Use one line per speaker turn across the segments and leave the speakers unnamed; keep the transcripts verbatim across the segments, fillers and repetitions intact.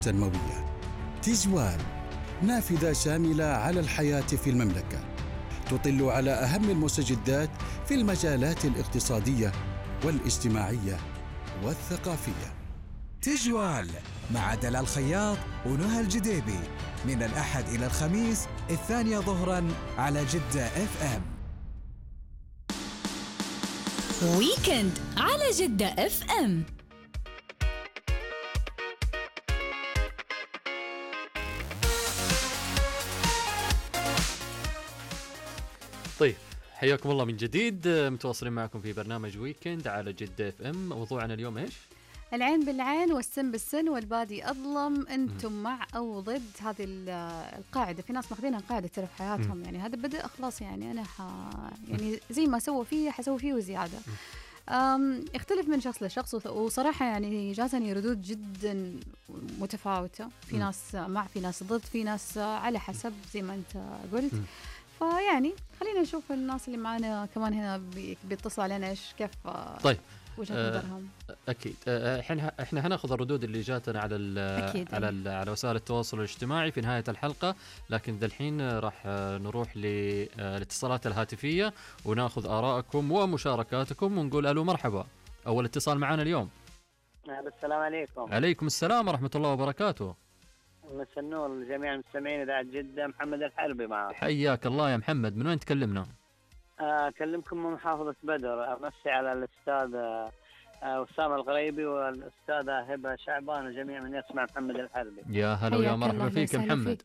التنموية. تجوال نافذة شاملة على الحياة في المملكة، تطل على أهم المستجدات في المجالات الاقتصادية والاجتماعية والثقافية.
تجوال مع دلال الخياط ونهى الجديبي من الأحد إلى الخميس الثانية ظهرا على جدة اف ام.
ويكند على جدة اف ام.
طيب حياكم الله من جديد، متواصلين معكم في برنامج ويكند على جدة اف ام. موضوعنا اليوم ايش؟
العين بالعين والسن بالسن والبادي أظلم، أنتم مع أو ضد هذه القاعدة؟ في ناس ماخذينها قاعدة ترى في حياتهم، م. يعني هذا بدأ خلاص، يعني أنا ح... يعني زي ما سووا فيه حسوي فيه وزيادة. أم يختلف من شخص لشخص، وصراحة يعني جاتني ردود جدا متفاوتة، في م. ناس مع، في ناس ضد، في ناس على حسب زي ما أنت قلت. م. فيعني خلينا نشوف الناس اللي معنا كمان هنا بيتصل علينا ايش كيف
طيب
وجهة نظرهم.
اكيد احنا احنا هناخذ الردود اللي جاتنا على ال على ال على وسائل التواصل الاجتماعي في نهايه الحلقه، لكن دالحين راح نروح للاتصالات الهاتفيه وناخذ ارائكم ومشاركاتكم ونقول الو مرحبا. اول اتصال معنا اليوم.
السلام عليكم.
عليكم السلام ورحمه الله وبركاته.
مساء النور لجميع المستمعين إذاعة جدة، محمد الحربي معك.
حياك الله يا محمد، من وين تكلمنا؟
أكلمكم من محافظة بدر، أمسي على الأستاذ وسام الغريبي والأستاذة هبة شعبان وجميع من يسمع محمد الحربي.
يا هلا ويا مرحبا فيك يا محمد.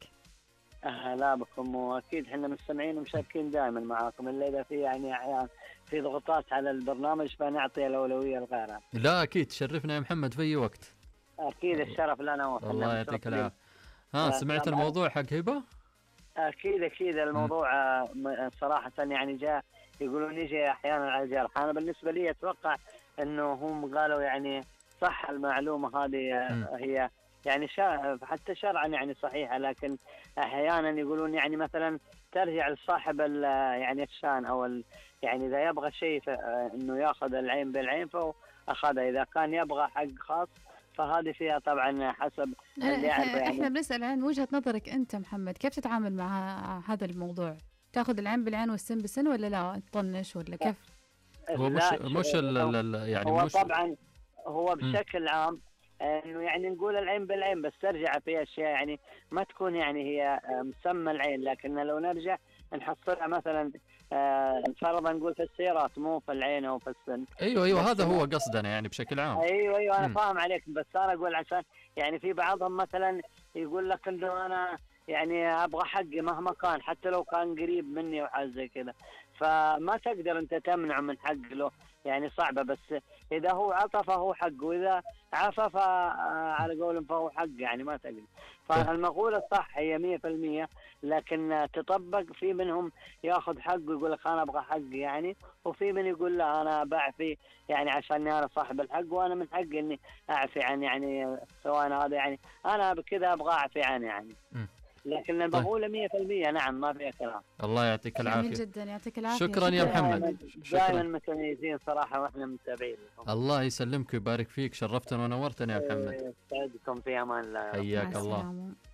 أهلا بكم، وأكيد إحنا مستمعين ومشاركين دائما معاكم، إلا إذا في يعني أحيان في ضغوطات على البرنامج فنعطي الأولوية لغيرها.
لا أكيد، تشرفنا يا محمد في أي وقت.
أكيد الشرف لنا وحنا.
الله يعطيك العافية. ها سمعت الموضوع حق هبة؟
أكيد أكيد الموضوع م. صراحة يعني جاء يقولون يجي أحيانا على الجرح. أنا بالنسبة لي أتوقع أنه هم قالوا يعني صح المعلومة هذه م. هي يعني شا حتى شرعا يعني صحيحة، لكن أحيانا يقولون يعني مثلا ترجع لصاحب يعني الشان أو ال يعني إذا يبغى شيء أنه يأخذ العين بالعين فهو أخذها، إذا كان يبغى حق خاص فهذه فيها طبعا حسب اللي
احنا, يعني احنا بنسأل عن وجهة نظرك انت محمد، كيف تتعامل مع هذا الموضوع؟ تاخذ العين بالعين والسن بالسن ولا لا تطنش ولا كيف؟
هو مش مش ال يعني
هو
مش
طبعا هو بشكل م. عام انه يعني نقول العين بالعين، بس ترجع في اشياء يعني ما تكون يعني هي مسمى العين، لكن لو نرجع نحصلها مثلا آه فرضا نقول في السيارات مو في العين او في السن.
ايوه ايوه هذا هو قصدنا يعني بشكل عام.
ايوه ايوه انا م. فاهم عليك، بس انا اقول عشان يعني في بعضهم مثلا يقول لك انه انا يعني ابغى حقي مهما كان حتى لو كان قريب مني وحاجه زي كذا، فما تقدر انت تمنع من حق له، يعني صعبه، بس اذا هو عطى فهو حق، واذا عفى فعلى قولهم فهو حق، يعني ما تقدر. فالمقولة صح هي مية في المية، لكن تطبق في منهم ياخذ حقه يقول لك انا ابغى حقي يعني، وفي من يقول لا انا بعفي يعني عشان انا صاحب الحق وانا من حقي اني اعفي عن يعني سواء هذا يعني انا بكذا ابغى اعفي عن يعني م. لكن المقولة مية في المية نعم ما فيها كلام.
الله يعطيك العافية.
جميل جدا، يعطيك العافية.
شكرا يا محمد.
دائما متميزين صراحة واحنا متابعين.
الله يسلمك ويبارك فيك، شرفتنا ونورتنا يا محمد.
سعدكم في امان الله.
حياك الله.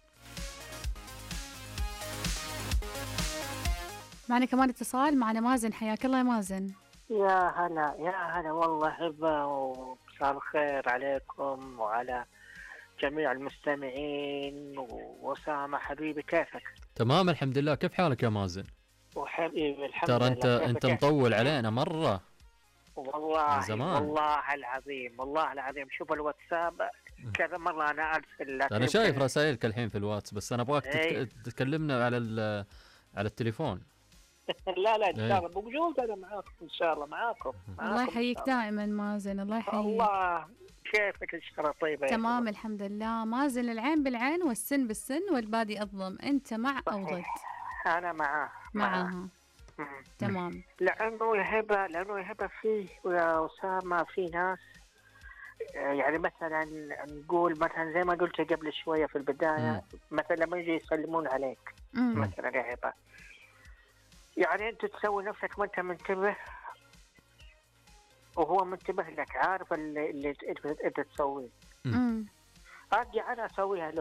معنا كمان اتصال، معنا مازن. حياك الله يا مازن.
يا هلا يا هلا والله هبة، ومساء الخير عليكم وعلى جميع المستمعين. وأسامة حبيبي كيفك؟
تمام الحمد لله، كيف حالك يا مازن؟
وحبيبي الحمد
لله. ترى
انت
انت مطول علينا مرة
والله زمان. والله العظيم والله العظيم. شوف الواتساب كذا مرة أنا أرسل لك،
أنا شايف رسائلك الحين في الواتس، بس أنا أبغاك تتك... تتكلمنا على على التليفون.
لا لا إن شاء الله بوجود أنا معاكم إن شاء الله معاكم.
الله يحييك دائما مازن. الله يحييك.
الله كيفك؟ الشكرة طيبة.
تمام الحمد لله. مازن العين بالعين والسن بالسن والبادي أظلم، أنت مع أو ضد؟
أنا معاه
معاها. تمام.
لأنه يهبة لأنه يهبة فيه ويا أسامة في ناس يعني مثلا نقول مثلا زي ما قلت قبل شوية في البداية م. مثلا لما يجي يسلمون عليك م. مثلا يا هبة، يعني أنت تسوي نفسك ما أنت منتبه وهو منتبه لك، عارف اللي, اللي أنت تسويه. ارجع انا اسويها له.